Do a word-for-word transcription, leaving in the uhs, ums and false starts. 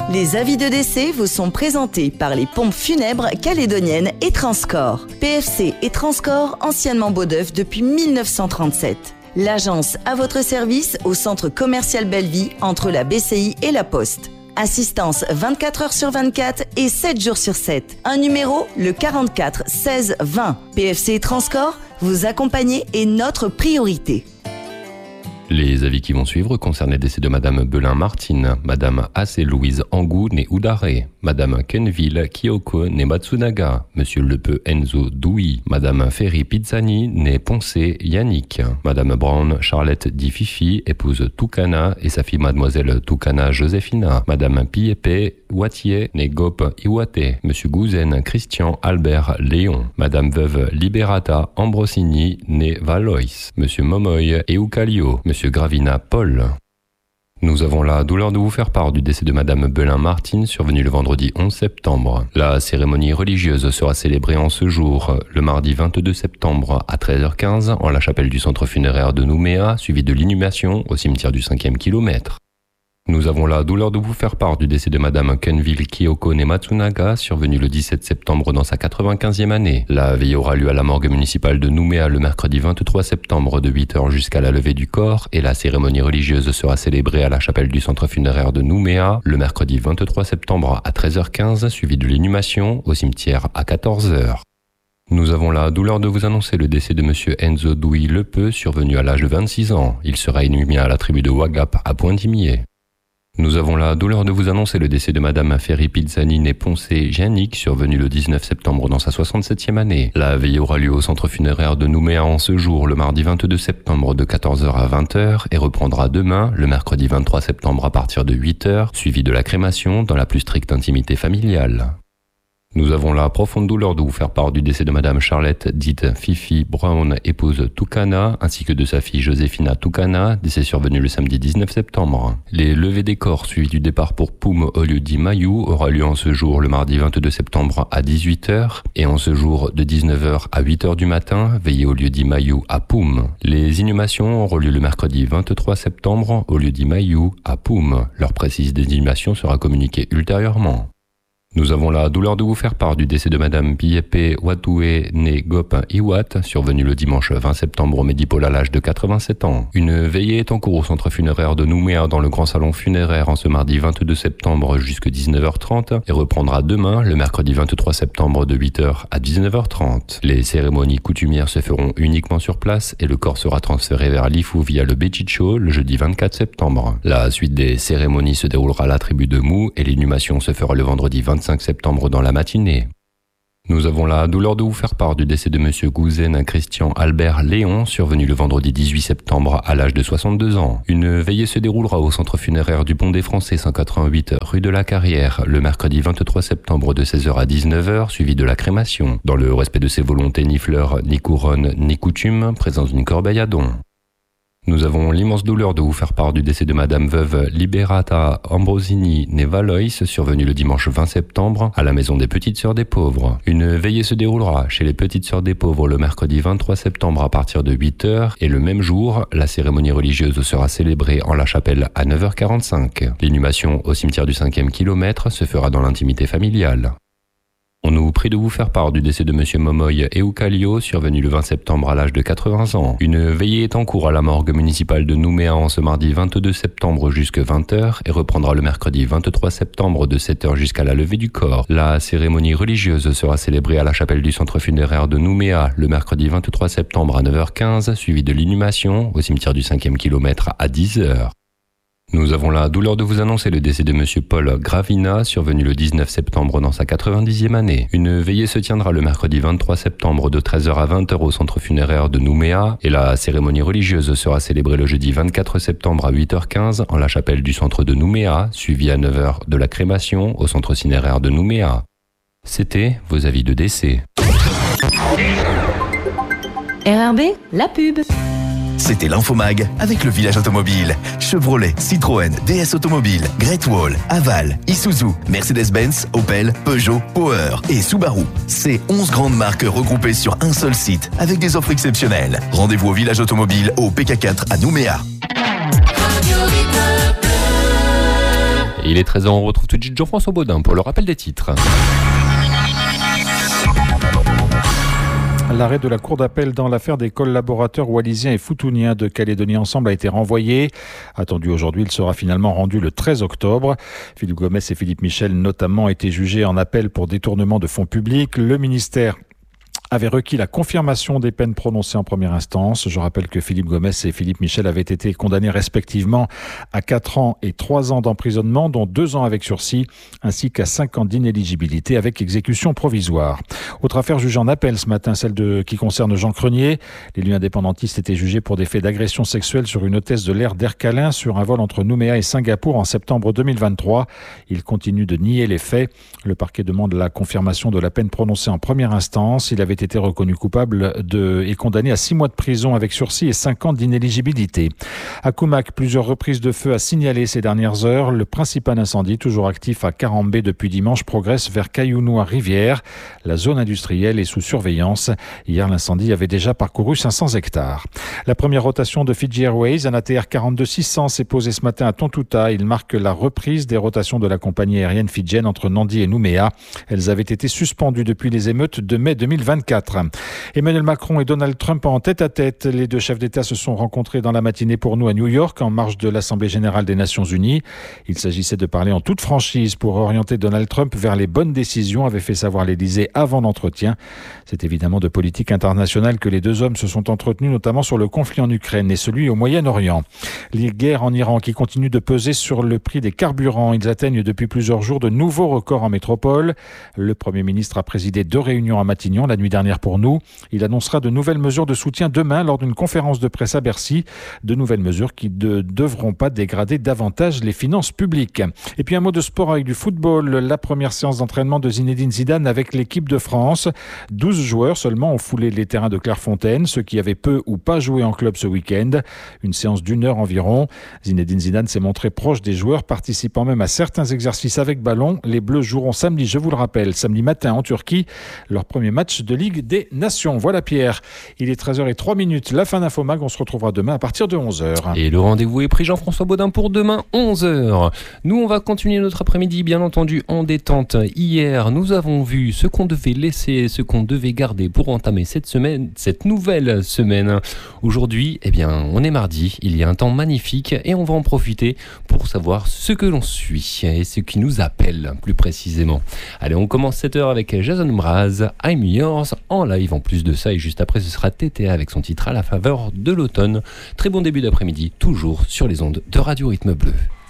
Les avis de décès vous sont présentés par les pompes funèbres calédoniennes et Transcorps. P F C et Transcorps, anciennement Beaudeuf depuis mille neuf cent trente-sept. L'agence à votre service au centre commercial Belleville entre la B C I et la Poste. Assistance vingt-quatre heures sur vingt-quatre et sept jours sur sept. Un numéro, le quarante-quatre seize vingt. P F C et Transcorps, vous accompagner est notre priorité. Les avis qui vont suivre concernent les décès de Madame Belin-Martine, Madame Ase-Louise Angu née Udare, Madame Kenville Kyoko née Matsunaga, Monsieur Lepeu Enzo Doui, Madame Ferry Pizzani née Poncé Yannick, Madame Brown Charlotte Di Fifi, épouse Tukana et sa fille Mademoiselle Tukana Joséphina, Madame Piepe Watier née Gop Iwate, Monsieur Gouzen Christian Albert Léon, Madame Veuve Liberata Ambrosini née Valois, Monsieur Momoy Eucalio, Monsieur Gravina Paul. Nous avons la douleur de vous faire part du décès de Madame Belin-Martine survenu le vendredi onze septembre. La cérémonie religieuse sera célébrée en ce jour, le mardi vingt-deux septembre à treize heures quinze en la chapelle du centre funéraire de Nouméa, suivi de l'inhumation au cimetière du cinquième kilomètre. Nous avons la douleur de vous faire part du décès de Madame Kenville Kyoko née Matsunaga, survenue le dix-sept septembre dans sa quatre-vingt-quinzième année. La veillée aura lieu à la morgue municipale de Nouméa le mercredi vingt-trois septembre de huit heures jusqu'à la levée du corps et la cérémonie religieuse sera célébrée à la chapelle du centre funéraire de Nouméa le mercredi vingt-trois septembre à treize heures quinze, suivi de l'inhumation au cimetière à quatorze heures. Nous avons la douleur de vous annoncer le décès de Monsieur Enzo Doui Lepeu, survenu à l'âge de vingt-six ans. Il sera inhumé à la tribu de Wagap à Pointe-Imier. Nous avons la douleur de vous annoncer le décès de Madame Ferry Pizzani née Poncé Yannick, survenue le dix-neuf septembre dans sa soixante-septième année. La veillée aura lieu au centre funéraire de Nouméa en ce jour, le mardi vingt-deux septembre de quatorze heures à vingt heures et reprendra demain, le mercredi vingt-trois septembre à partir de huit heures, suivi de la crémation dans la plus stricte intimité familiale. Nous avons la profonde douleur de vous faire part du décès de Madame Charlotte, dite Fifi Brown, épouse Tukana, ainsi que de sa fille Joséphina Tukana, décès survenu le samedi dix-neuf septembre. Les levées des corps suivis du départ pour Poum au lieu dit Mayou aura lieu en ce jour le mardi vingt-deux septembre à dix-huit heures et en ce jour de dix-neuf heures à huit heures du matin, veillée au lieu dit Mayou à Poum. Les inhumations auront lieu le mercredi vingt-trois septembre au lieu dit Mayou à Poum. Leur précise désignation sera communiquée ultérieurement. Nous avons la douleur de vous faire part du décès de Madame Piepe Watoué née Gop Iwat, survenue le dimanche vingt septembre au Médipôle à l'âge de quatre-vingt-sept ans. Une veillée est en cours au centre funéraire de Nouméa dans le grand salon funéraire en ce mardi vingt-deux septembre jusqu'à dix-neuf heures trente et reprendra demain, le mercredi vingt-trois septembre de huit heures à dix-neuf heures trente. Les cérémonies coutumières se feront uniquement sur place et le corps sera transféré vers Lifou via le Bechicho le jeudi vingt-quatre septembre. La suite des cérémonies se déroulera à la tribu de Mou et l'inhumation se fera le vendredi vingt-cinq septembre dans la matinée. Nous avons la douleur de vous faire part du décès de Monsieur Gouzen Christian Albert Léon, survenu le vendredi dix-huit septembre à l'âge de soixante-deux ans. Une veillée se déroulera au centre funéraire du Pont des Français cent quatre-vingt-huit rue de la Carrière le mercredi vingt-trois septembre de seize heures à dix-neuf heures, suivi de la crémation. Dans le respect de ses volontés, ni fleurs, ni couronne, ni coutume, présence d'une corbeille à dons. Nous avons l'immense douleur de vous faire part du décès de Madame Veuve Liberata Ambrosini née Valois, survenue le dimanche vingt septembre à la maison des Petites Sœurs des Pauvres. Une veillée se déroulera chez les Petites Sœurs des Pauvres le mercredi vingt-trois septembre à partir de huit heures et le même jour, la cérémonie religieuse sera célébrée en la chapelle à neuf heures quarante-cinq. L'inhumation au cimetière du cinquième kilomètre se fera dans l'intimité familiale. On nous prie de vous faire part du décès de Monsieur Momoy Eucalio, survenu le vingt septembre à l'âge de quatre-vingts ans. Une veillée est en cours à la morgue municipale de Nouméa en ce mardi vingt-deux septembre jusqu'à vingt heures et reprendra le mercredi vingt-trois septembre de sept heures jusqu'à la levée du corps. La cérémonie religieuse sera célébrée à la chapelle du centre funéraire de Nouméa le mercredi vingt-trois septembre à neuf heures quinze, suivi de l'inhumation au cimetière du cinquième kilomètre à dix heures. Nous avons la douleur de vous annoncer le décès de Monsieur Paul Gravina, survenu le dix-neuf septembre dans sa quatre-vingt-dixième année. Une veillée se tiendra le mercredi vingt-trois septembre de treize heures à vingt heures au centre funéraire de Nouméa et la cérémonie religieuse sera célébrée le jeudi vingt-quatre septembre à huit heures quinze en la chapelle du centre de Nouméa, suivie à neuf heures de la crémation au centre cinéraire de Nouméa. C'était vos avis de décès. R R B, la pub. C'était l'Infomag avec le village automobile. Chevrolet, Citroën, D S Automobile, Great Wall, Aval, Isuzu, Mercedes-Benz, Opel, Peugeot, Power et Subaru. C'est onze grandes marques regroupées sur un seul site avec des offres exceptionnelles. Rendez-vous au village automobile au P K quatre à Nouméa. Et il est treize heures, on retrouve tout de suite Jean-François Baudin pour le rappel des titres. L'arrêt de la Cour d'appel dans l'affaire des collaborateurs wallisiens et futuniens de Calédonie Ensemble a été renvoyé. Attendu aujourd'hui, il sera finalement rendu le treize octobre. Philippe Gomès et Philippe Michel notamment été jugés en appel pour détournement de fonds publics. Le ministère avait requis la confirmation des peines prononcées en première instance. Je rappelle que Philippe Gomès et Philippe Michel avaient été condamnés respectivement à quatre ans et trois ans d'emprisonnement, dont deux ans avec sursis, ainsi qu'à cinq ans d'inéligibilité avec exécution provisoire. Autre affaire jugée en appel ce matin, celle de, qui concerne Jean Crenier. L'élu indépendantiste était jugé pour des faits d'agression sexuelle sur une hôtesse de l'air d'Air Calin sur un vol entre Nouméa et Singapour en septembre deux mille vingt-trois. Il continue de nier les faits. Le parquet demande la confirmation de la peine prononcée en première instance. Il avait été reconnu coupable de, et condamné à six mois de prison avec sursis et cinq ans d'inéligibilité. À Koumak, plusieurs reprises de feu à signaler ces dernières heures. Le principal incendie, toujours actif à Karambé depuis dimanche, progresse vers Caillounou-Rivière. La zone industrielle est sous surveillance. Hier, l'incendie avait déjà parcouru cinq cents hectares. La première rotation de Fiji Airways, un A T R quarante-deux six cents, s'est posée ce matin à Tontuta. Il marque la reprise des rotations de la compagnie aérienne fidjienne entre Nandi et Nouméa. Elles avaient été suspendues depuis les émeutes de mai deux mille vingt-quatre. Emmanuel Macron et Donald Trump en tête-à-tête. Les deux chefs d'État se sont rencontrés dans la matinée pour nous à New York, en marge de l'Assemblée générale des Nations unies. Il s'agissait de parler en toute franchise pour orienter Donald Trump vers les bonnes décisions, avait fait savoir l'Élysée avant l'entretien. C'est évidemment de politique internationale que les deux hommes se sont entretenus, notamment sur le conflit en Ukraine et celui au Moyen-Orient. Les guerres en Iran qui continuent de peser sur le prix des carburants. Ils atteignent depuis plusieurs jours de nouveaux records en métropole. Le Premier ministre a présidé deux réunions à Matignon la nuit dernière pour nous. Il annoncera de nouvelles mesures de soutien demain lors d'une conférence de presse à Bercy. De nouvelles mesures qui ne devront pas dégrader davantage les finances publiques. Et puis un mot de sport avec du football. La première séance d'entraînement de Zinedine Zidane avec l'équipe de France. douze joueurs seulement ont foulé les terrains de Clairefontaine, ceux qui avaient peu ou pas joué en club ce week-end. Une séance d'une heure environ. Zinedine Zidane s'est montré proche des joueurs, participant même à certains exercices avec ballon. Les Bleus joueront samedi, je vous le rappelle, samedi matin en Turquie, leur premier match de Ligue des Nations. Voilà Pierre, il est treize heures zéro trois, la fin d'Infomag, on se retrouvera demain à partir de onze heures. Et le rendez-vous est pris, Jean-François Baudin, pour demain onze heures. Nous on va continuer notre après-midi bien entendu en détente. Hier nous avons vu ce qu'on devait laisser, ce qu'on devait garder pour entamer cette semaine, cette nouvelle semaine. Aujourd'hui, eh bien on est mardi, il y a un temps magnifique et on va en profiter pour savoir ce que l'on suit et ce qui nous appelle plus précisément. Allez, on commence cette heure avec Jason Mraz, I'm Yours, en live en plus de ça, et juste après ce sera T T A avec son titre À la faveur de l'automne. Très bon début d'après-midi, toujours sur les ondes de Radio Rythme Bleu.